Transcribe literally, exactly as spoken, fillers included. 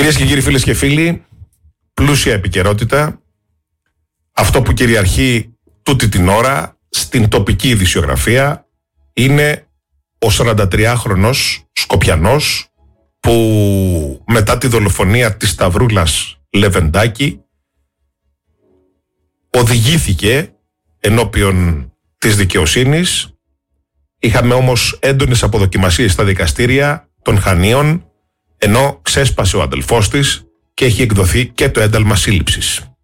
Κυρίες και κύριοι, φίλες και φίλοι, πλούσια επικαιρότητα. Αυτό που κυριαρχεί τούτη την ώρα στην τοπική ειδησιογραφία είναι ο σαραντατριάχρονος Σκοπιανός που μετά τη δολοφονία της Σταυρούλας Λεβεντάκη οδηγήθηκε ενώπιον της δικαιοσύνης. Είχαμε όμως έντονες αποδοκιμασίες στα δικαστήρια των Χανίων, ενώ ξέσπασε ο αδελφός της και έχει εκδοθεί και το ένταλμα σύλληψης.